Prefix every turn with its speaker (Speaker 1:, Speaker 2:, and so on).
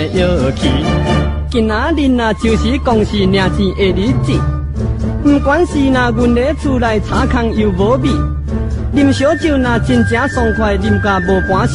Speaker 1: 要去。今仔日啊，就是公司领钱的日子。不管是若阮咧厝内查空又无味，啉烧酒若真正爽快，啉甲无半。